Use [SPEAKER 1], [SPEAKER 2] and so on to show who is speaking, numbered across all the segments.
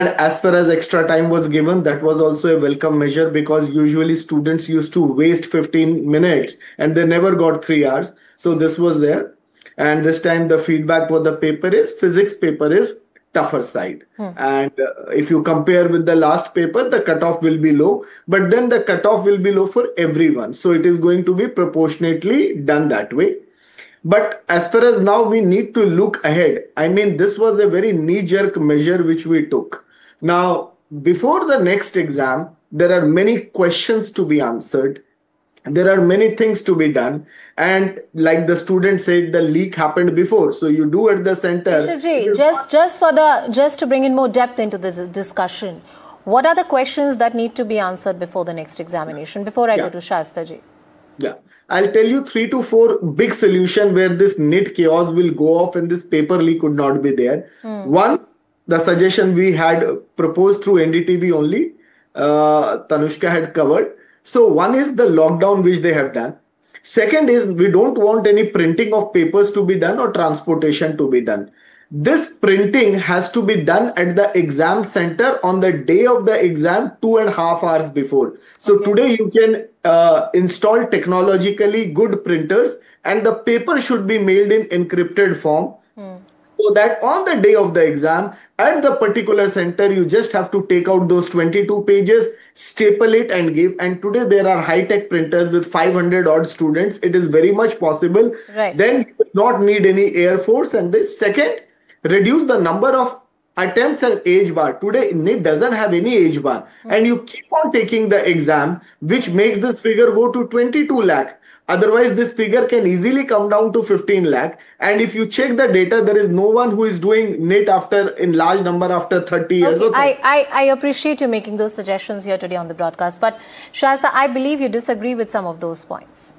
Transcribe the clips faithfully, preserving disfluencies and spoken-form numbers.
[SPEAKER 1] as far as extra time was given, that was also a welcome measure, because usually students used to waste fifteen minutes and they never got three hours. So this was there. And this time the feedback for the paper is physics paper is tougher side.
[SPEAKER 2] Hmm.
[SPEAKER 1] And uh, if you compare with the last paper, the cutoff will be low, but then the cutoff will be low for everyone. So it is going to be proportionately done that way. But as far as now we need to look ahead, I mean, this was a very knee-jerk measure which we took. Now, before the next exam, there are many questions to be answered. There are many things to be done. And like the student said, the leak happened before. So you do at the center.
[SPEAKER 2] Keshavji, just, just, for the, just to bring in more depth into this discussion, what are the questions that need to be answered before the next examination, before I yeah. go to Shasta ji?
[SPEAKER 1] Yeah, I'll tell you three to four big solution where this NEET chaos will go off and this paper leak would not be there.
[SPEAKER 2] Hmm.
[SPEAKER 1] One, the suggestion we had proposed through N D T V only, uh, Tanushka had covered. So one is the lockdown which they have done. Second is we don't want any printing of papers to be done or transportation to be done. This printing has to be done at the exam center on the day of the exam, two and a half hours before. So okay. today you can uh, install technologically good printers and the paper should be mailed in encrypted form.
[SPEAKER 2] Hmm.
[SPEAKER 1] So that on the day of the exam, at the particular center, you just have to take out those twenty-two pages, staple it and give. And today there are high-tech printers with five hundred odd students. It is very much possible.
[SPEAKER 2] Right.
[SPEAKER 1] Then you will not need any Air Force. And the second, reduce the number of attempts and age bar. Today, NEET doesn't have any age bar. Mm-hmm. And you keep on taking the exam, which makes this figure go to twenty-two lakh. Otherwise, this figure can easily come down to fifteen lakh. And if you check the data, there is no one who is doing NEET after in large number after thirty years.
[SPEAKER 2] Okay, I, I, I appreciate you making those suggestions here today on the broadcast. But Shasta, I believe you disagree with some of those points.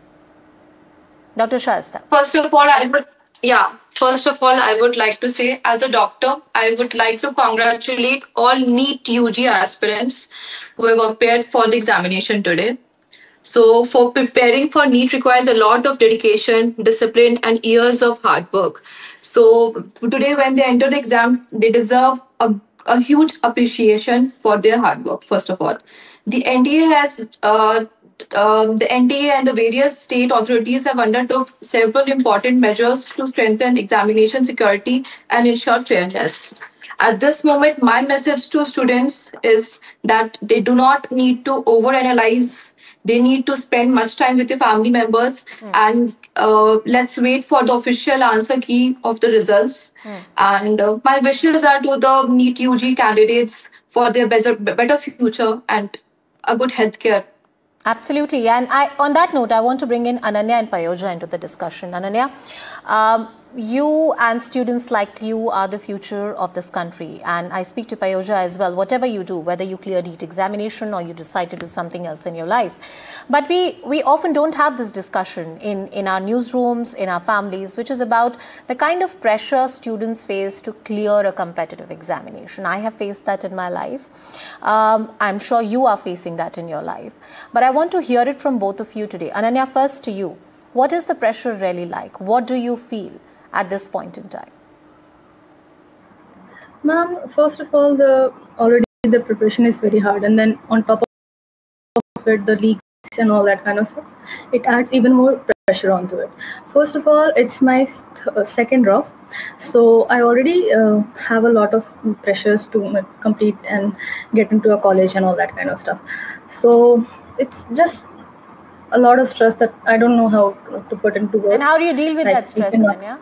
[SPEAKER 2] Doctor Shasta.
[SPEAKER 3] First of all, I would, yeah. First of all, I would like to say, as a doctor, I would like to congratulate all NEET U G aspirants who have prepared for the examination today. So, for preparing for NEET requires a lot of dedication, discipline, and years of hard work. So, today when they enter the exam, they deserve a, a huge appreciation for their hard work, first of all. The N T A has... Uh, Uh, the N T A and the various state authorities have undertook several important measures to strengthen examination security and ensure fairness. At this moment, my message to students is that they do not need to overanalyze. They need to spend much time with their family members mm. and uh, let's wait for the official answer key of the results. Mm. And uh, my wishes are to the NEET U G candidates for their better, better future and a good healthcare.
[SPEAKER 2] Absolutely. And I, on that note, I want to bring in Ananya and Payoja into the discussion. Ananya, um, you and students like you are the future of this country. And I speak to Payoja as well. Whatever you do, whether you clear NEET examination or you decide to do something else in your life. But we, we often don't have this discussion in, in our newsrooms, in our families, which is about the kind of pressure students face to clear a competitive examination. I have faced that in my life. Um, I'm sure you are facing that in your life. But I want to hear it from both of you today. Ananya, first to you. What is the pressure really like? What do you feel at this point in time?
[SPEAKER 4] Ma'am, first of all, the already the preparation is very hard, and then on top of it, the leaks and all that kind of stuff, it adds even more pressure onto it. First of all, it's my uh, second drop, so I already uh, have a lot of pressures to complete and get into a college and all that kind of stuff. So it's just a lot of stress that I don't know how to put into words.
[SPEAKER 2] And how do you deal with like, that stress, Ananya?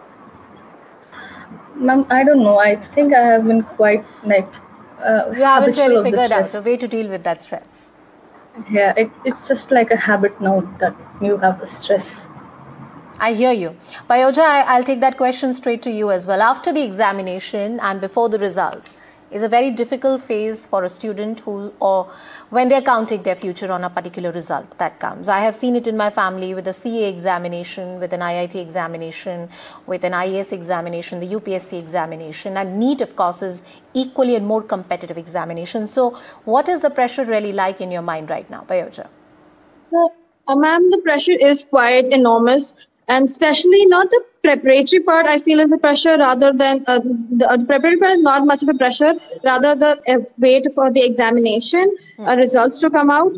[SPEAKER 4] Ma'am, I don't know. I think I have been quite like uh,
[SPEAKER 2] you haven't really figured out a way to deal with that stress.
[SPEAKER 4] Yeah, it, it's just like a habit now that you have stress.
[SPEAKER 2] I hear you. Payoja, I, I'll take that question straight to you as well. After the examination and before the results is a very difficult phase for a student who, or when they're counting their future on a particular result that comes. I have seen it in my family with a C A examination, with an I I T examination, with an I A S examination, the U P S C examination, and NEET, of course, is equally and more competitive examination. So what is the pressure really like in your mind right now, Payoja?
[SPEAKER 5] Uh, Ma'am, the pressure is quite enormous. And especially not the preparatory part, I feel is a pressure rather than uh, the, uh, the preparatory part is not much of a pressure, rather the uh, wait for the examination uh, results to come out.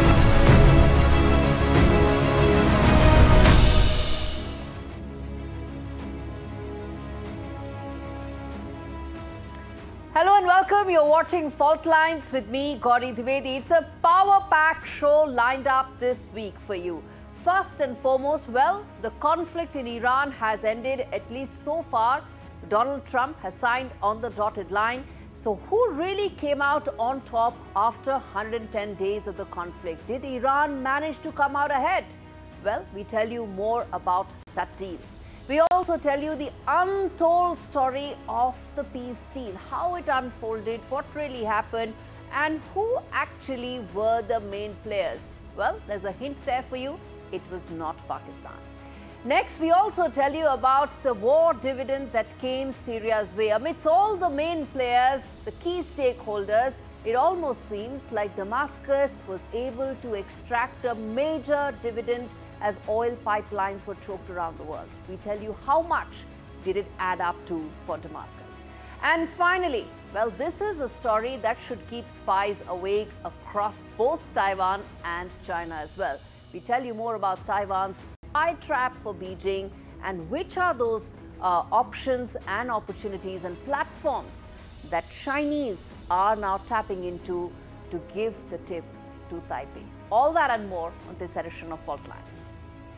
[SPEAKER 6] Hello and welcome. You're watching Fault Lines with me, Gauri Dwivedi. It's a power-packed show lined up this week for you. First and foremost, well, the conflict in Iran has ended, at least so far. Donald Trump has signed on the dotted line. So who really came out on top after one hundred ten days of the conflict? Did Iran manage to come out ahead? Well, we tell you more about that deal. We also tell you the untold story of the peace deal, how it unfolded, what really happened, and who actually were the main players. Well, there's a hint there for you. It was not Pakistan. Next, we also tell you about the war dividend that came Syria's way. Amidst all the main players, the key stakeholders, it almost seems like Damascus was able to extract a major dividend as oil pipelines were choked around the world. We tell you how much did it add up to for Damascus. And finally, well, this is a story that should keep spies awake across both Taiwan and China as well. We tell you more about Taiwan's spy trap for Beijing and which are those uh, options and opportunities and platforms that Chinese are now tapping into to give the tip to Taipei. All that and more on this edition of Fault Lines.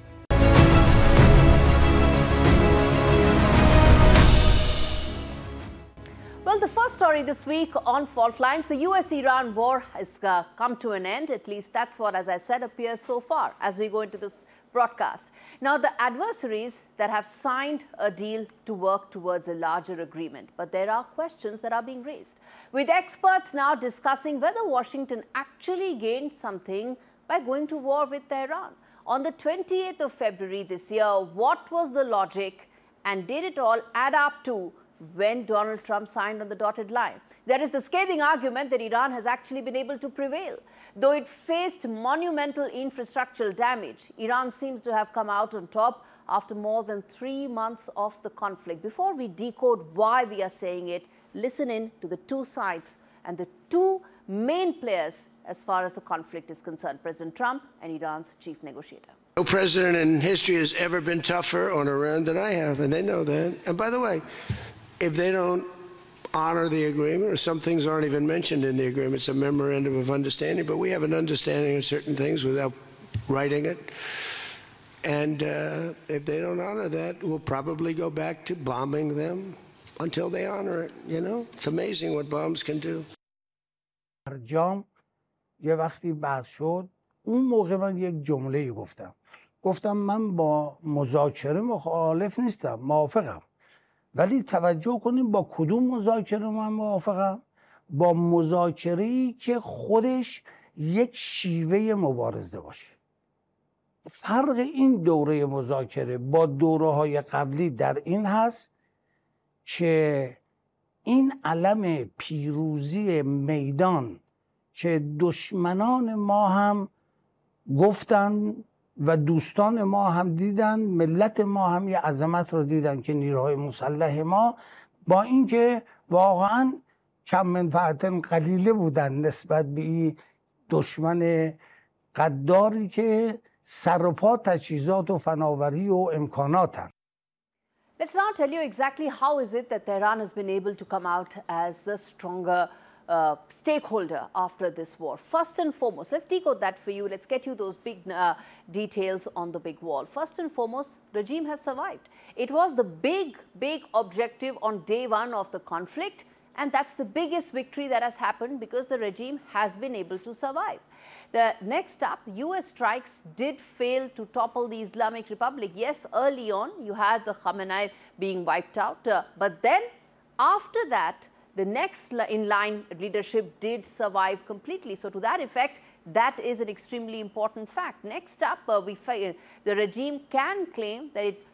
[SPEAKER 6] Well, the first story this week on Fault Lines, the U S Iran war has uh, come to an end. At least that's what, as I said, appears so far as we go into this broadcast. Now, the adversaries that have signed a deal to work towards a larger agreement, but there are questions that are being raised, with experts now discussing whether Washington actually gained something by going to war with Tehran. On the twentieth of February this year, what was the logic and did it all add up to when Donald Trump signed on the dotted line? There is the scathing argument that Iran has actually been able to prevail. Though it faced monumental infrastructural damage, Iran seems to have come out on top after more than three months of the conflict. Before we decode why we are saying it, listen in to the two sides and the two main players as far as the conflict is concerned, President Trump and Iran's chief negotiator.
[SPEAKER 7] No president in history has ever been tougher on Iran than I have, and they know that. And by the way, if they don't honor the agreement, or some things aren't even mentioned in the agreement, it's a memorandum of understanding, but we have an understanding of certain things without writing it. And uh, if they don't honor that, we'll probably go back to bombing them until they honor it. You know, it's amazing what bombs can do.
[SPEAKER 8] جام یه وقتی بحث شد، اون موقع من یک جمله گفتم گفتم من با مذاکره مخالف نیستم، موافقم، ولی توجه کنیم با کدوم مذاکره من موافقم؟ با مذاکره‌ای که خودش یک شیوه مبارزه باشه. فرق این دوره مذاکره با دوره‌های قبلی در این هست که این علم پیروزی میدان که دشمنان ما هم گفتن و دوستان ما هم دیدن، ملت ما هم یه عظمت رو دیدن که نیروهای مسلح ما با اینکه واقعا کم منفعت قلیله بودن نسبت به این دشمن قداری که سر و پا تجهیزات و فناوری و امکاناتن.
[SPEAKER 6] Let's now tell you exactly how is it that Tehran has been able to come out as the stronger uh, stakeholder after this war. First and foremost, let's decode that for you. Let's get you those big uh, details on the big wall. First and foremost, regime has survived. It was the big, big objective on day one of the conflict. And that's the biggest victory that has happened because the regime has been able to survive. The next up, U S strikes did fail to topple the Islamic Republic. Yes, early on, you had the Khamenei being wiped out. Uh, but then, after that, the next in line leadership did survive completely. So to that effect, that is an extremely important fact. Next up, uh, we the regime can claim that it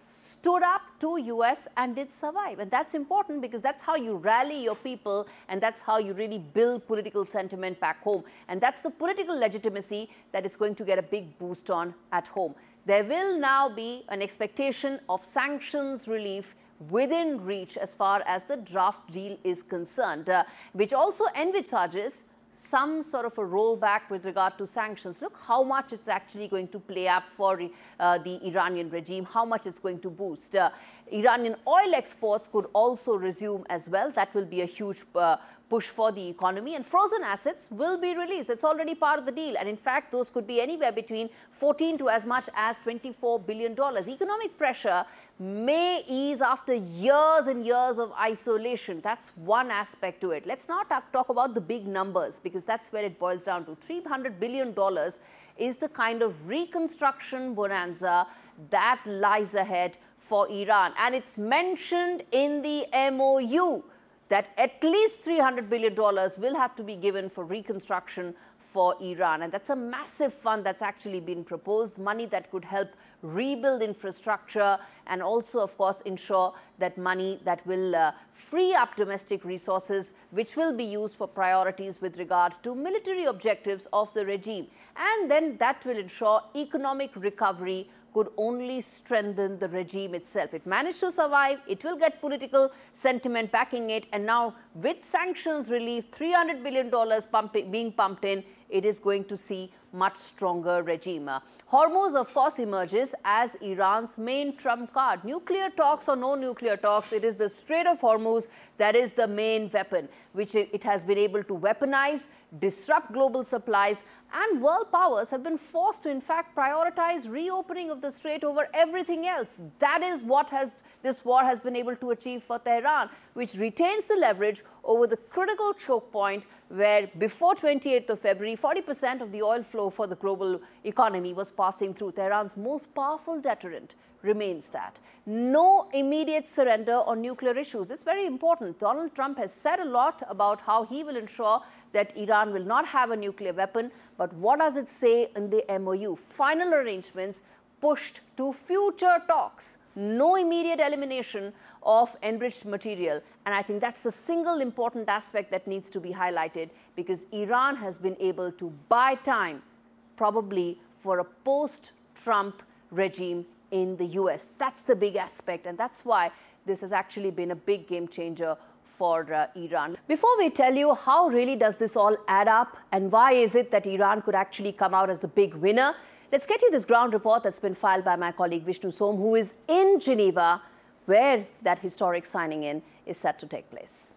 [SPEAKER 6] stood up to U S and did survive. And that's important because that's how you rally your people and that's how you really build political sentiment back home. And that's the political legitimacy that is going to get a big boost on at home. There will now be an expectation of sanctions relief within reach as far as the draft deal is concerned, uh, which also envisages some sort of a rollback with regard to sanctions. Look how much it's actually going to play up for uh, the Iranian regime, how much it's going to boost. Uh, Iranian oil exports could also resume as well. That will be a huge uh, push for the economy, and frozen assets will be released. That's already part of the deal. And in fact, those could be anywhere between fourteen to as much as twenty-four billion dollars. Economic pressure may ease after years and years of isolation. That's one aspect to it. Let's not talk, talk about the big numbers, because that's where it boils down to. three hundred billion dollars is the kind of reconstruction bonanza that lies ahead for Iran. And it's mentioned in the M O U that at least three hundred billion dollars will have to be given for reconstruction for Iran. And that's a massive fund that's actually been proposed, money that could help rebuild infrastructure and also, of course, ensure that money that will uh, free up domestic resources, which will be used for priorities with regard to military objectives of the regime. And then that will ensure economic recovery could only strengthen the regime itself. It managed to survive, it will get political sentiment backing it, and now with sanctions relief, three hundred billion dollars pumping, being pumped in, it is going to see much stronger regime. Uh, Hormuz, of course, emerges as Iran's main trump card. Nuclear talks or no nuclear talks, it is the Strait of Hormuz that is the main weapon, which it, it has been able to weaponize, disrupt global supplies, and world powers have been forced to, in fact, prioritize reopening of the strait over everything else. That is what has this war has been able to achieve for Tehran, which retains the leverage over the critical choke point where before twenty-eighth of February, forty percent of the oil flow for the global economy was passing through. Tehran's most powerful deterrent remains that. No immediate surrender on nuclear issues. That's very important. Donald Trump has said a lot about how he will ensure that Iran will not have a nuclear weapon, but what does it say in the M O U? Final arrangements pushed to future talks. No immediate elimination of enriched material. And I think that's the single important aspect that needs to be highlighted, because Iran has been able to buy time probably for a post-Trump regime in the U S. That's the big aspect, and that's why this has actually been a big game changer for uh, Iran. Before we tell you how really does this all add up and why is it that Iran could actually come out as the big winner, let's get you this ground report that's been filed by my colleague Vishnu Som, who is in Geneva, where that historic signing in is set to take place.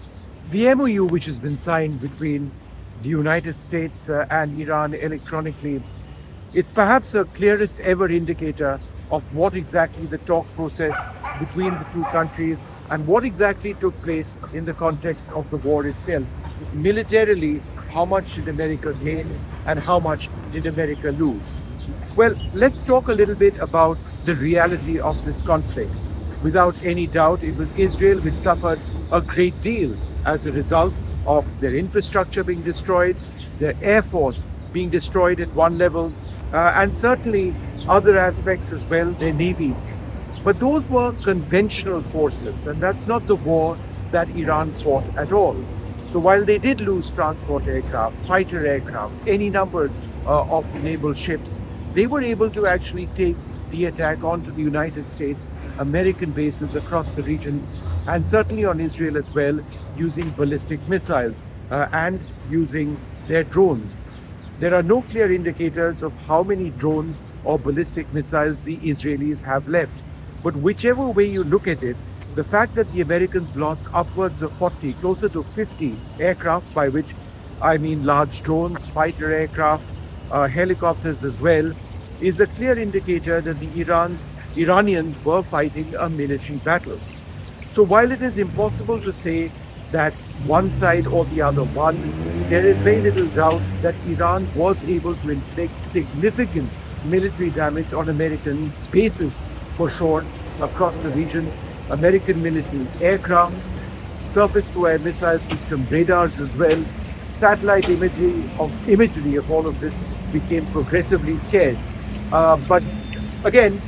[SPEAKER 9] The M O U, which has been signed between the United States uh, and Iran electronically, is perhaps the clearest ever indicator of what exactly the talk process between the two countries and what exactly took place in the context of the war itself. Militarily, how much did America gain and how much did America lose? Well, let's talk a little bit about the reality of this conflict. Without any doubt, it was Israel which suffered a great deal as a result of their infrastructure being destroyed, their air force being destroyed at one level, uh, and certainly other aspects as well, their navy. But those were conventional forces, and that's not the war that Iran fought at all. So while they did lose transport aircraft, fighter aircraft, any number uh, of naval ships, they were able to actually take the attack onto the United States, American bases across the region, and certainly on Israel as well, using ballistic missiles uh, and using their drones. There are no clear indicators of how many drones or ballistic missiles the Israelis have left. But whichever way you look at it, the fact that the Americans lost upwards of forty, closer to fifty aircraft, by which I mean large drones, fighter aircraft, uh, helicopters as well, is a clear indicator that the Iran's, Iranians were fighting a military battle. So while it is impossible to say that one side or the other won, there is very little doubt that Iran was able to inflict significant military damage on American bases for sure across the region. American military aircraft, surface-to-air missile system radars as well, satellite imagery of imagery of all of this became progressively scarce. Uh, but again,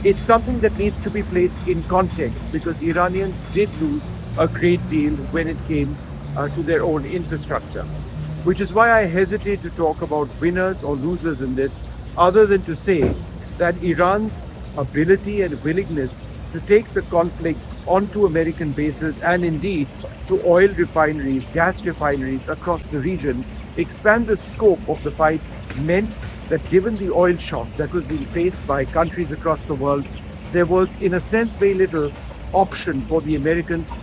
[SPEAKER 9] it's something that needs to be placed in context, because Iranians did lose a great deal when it came uh, to their own infrastructure. Which is why I hesitate to talk about winners or losers in this, other than to say that Iran's ability and willingness to take the conflict onto American bases and indeed to oil refineries, gas refineries across the region, expand the scope of the fight, meant that given the oil shock that was being faced by countries across the world, there was in a sense very little option for the Americans